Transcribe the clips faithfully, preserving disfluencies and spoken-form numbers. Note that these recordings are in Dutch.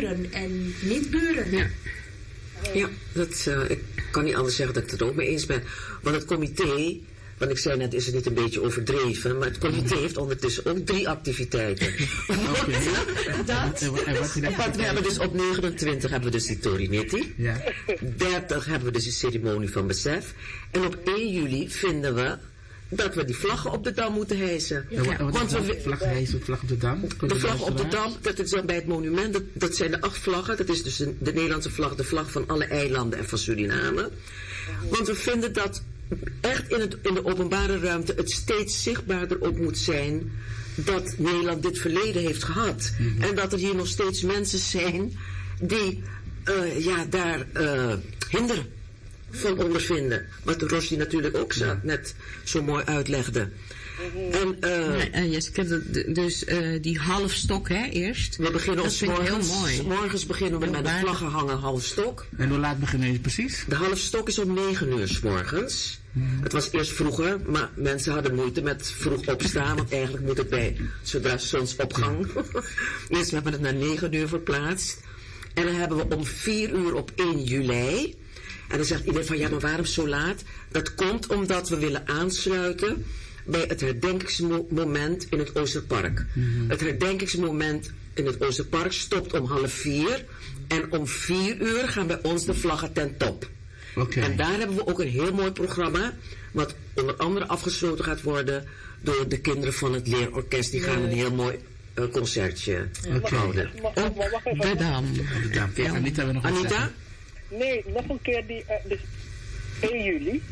buren en niet-buren. Ja, ja dat, uh, ik kan niet anders zeggen dat ik het er ook mee eens ben. Want het comité, want ik zei net, is het niet een beetje overdreven, maar het comité heeft ondertussen ook drie activiteiten. Okay. dat, en wat, en wat, en wat we hebben dus op negenentwintig hebben we dus die Torinetti. Ja. dertig hebben we dus de ceremonie van besef. En op één juli vinden we dat we die vlaggen op de Dam moeten hijsen. Ja, ja. Want vlag, we vlag hijsen, vlag op de Dam? De vlag op de Dam, dat is dan bij het monument, dat, dat zijn de acht vlaggen. Dat is dus de, de Nederlandse vlag, de vlag van alle eilanden en van Suriname. Want we vinden dat echt in, het, in de openbare ruimte het steeds zichtbaarder ook moet zijn dat Nederland dit verleden heeft gehad. Mm-hmm. En dat er hier nog steeds mensen zijn die uh, ja, daar uh, hinder van ondervinden. Wat Rossi natuurlijk ook zo, net zo mooi uitlegde. En, uh, ja, Jessica, dus uh, die halfstok, hè, eerst. We beginnen ons morgens, heel mooi. morgens beginnen we heel met de vlaggen hangen halfstok. En hoe laat beginnen je precies? De halfstok is om negen uur 's morgens. Hmm. Het was eerst vroeger, maar mensen hadden moeite met vroeg opstaan, want eigenlijk moet het bij zodra zonsopgang. Dus we hebben het naar negen uur verplaatst. En dan hebben we om vier uur op één juli. En dan zegt iedereen van, ja, maar waarom zo laat? Dat komt omdat we willen aansluiten bij het herdenkingsmoment in het Oosterpark. Mm-hmm. Het herdenkingsmoment in het Oosterpark stopt om half vier. En om vier uur gaan bij ons de vlaggen ten top. Okay. En daar hebben we ook een heel mooi programma, wat onder andere afgesloten gaat worden door de kinderen van het leerorkest. Die gaan een heel mooi uh, concertje okay. houden. Op de Dam. Op de Dam. Ja, Anita, we nog Anita? Zeggen. Nee, nog een keer die, uh, dus één juli.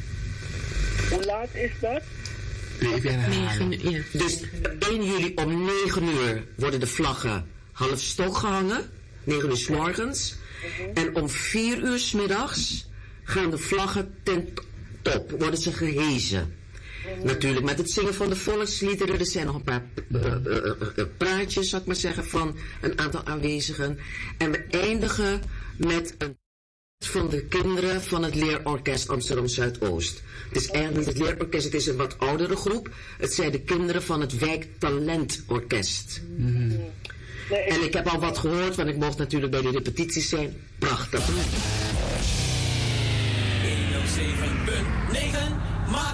Hoe laat is dat? negen uur. Dus één juli om negen uur worden de vlaggen half stok gehangen. negen uur 's morgens. Uh-huh. En om vier uur 's middags gaan de vlaggen ten top. Worden ze gehezen. Uh-huh. Natuurlijk met het zingen van de volksliederen. Er zijn nog een paar uh, uh, uh, uh, praatjes, zou ik maar zeggen, van een aantal aanwezigen. En we eindigen met een van de kinderen van het leerorkest Amsterdam Zuidoost. Het is eigenlijk niet het leerorkest, het is een wat oudere groep. Het zijn de kinderen van het Wijktalentorkest. Mm-hmm. En ik heb al wat gehoord, want ik mocht natuurlijk bij de repetities zijn. Prachtig.